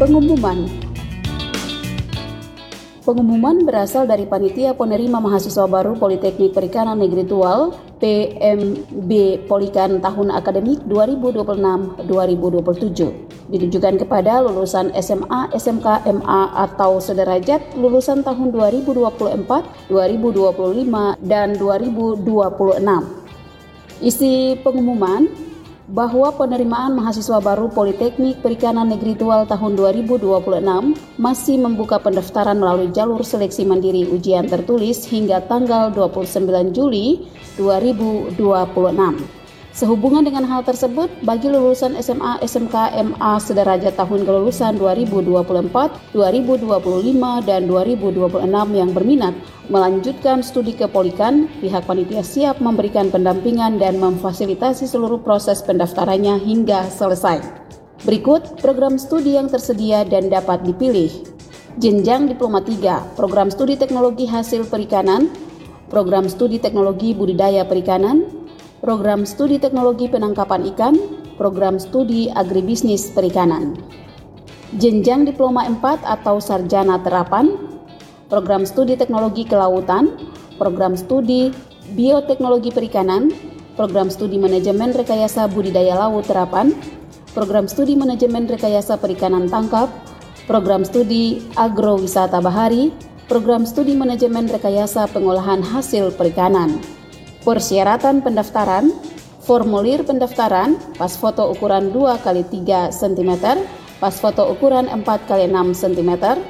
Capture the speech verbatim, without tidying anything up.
Pengumuman Pengumuman berasal dari Panitia Penerima Mahasiswa Baru Politeknik Perikanan Negeri Tual P M B Polikan tahun akademik dua ribu dua puluh enam dua ribu dua puluh tujuh. Ditujukan kepada lulusan S M A, S M K, M A atau sederajat lulusan tahun dua ribu dua puluh empat, dua ribu dua puluh lima, dan dua ribu dua puluh enam. Isi pengumuman bahwa penerimaan mahasiswa baru Politeknik Perikanan Negeri Tual tahun dua ribu dua puluh enam masih membuka pendaftaran melalui jalur seleksi mandiri ujian tertulis hingga tanggal dua puluh sembilan Juli dua ribu dua puluh enam. Sehubungan dengan hal tersebut, bagi lulusan S M A, S M K, M A sederajat tahun kelulusan dua ribu dua puluh empat, dua ribu dua puluh lima, dan dua ribu dua puluh enam yang berminat melanjutkan studi ke Polikan, pihak panitia siap memberikan pendampingan dan memfasilitasi seluruh proses pendaftarannya hingga selesai. Berikut program studi yang tersedia dan dapat dipilih. Jenjang Diploma tiga, Program Studi Teknologi Hasil Perikanan, Program Studi Teknologi Budidaya Perikanan, Program Studi Teknologi Penangkapan Ikan, Program Studi Agribisnis Perikanan. Jenjang Diploma empat atau Sarjana Terapan, Program Studi Teknologi Kelautan, Program Studi Bioteknologi Perikanan, Program Studi Manajemen Rekayasa Budidaya Laut Terapan, Program Studi Manajemen Rekayasa Perikanan Tangkap, Program Studi Agrowisata Bahari, Program Studi Manajemen Rekayasa Pengolahan Hasil Perikanan. Persyaratan pendaftaran, formulir pendaftaran, pas foto ukuran dua kali tiga sentimeter, pas foto ukuran empat kali enam sentimeter,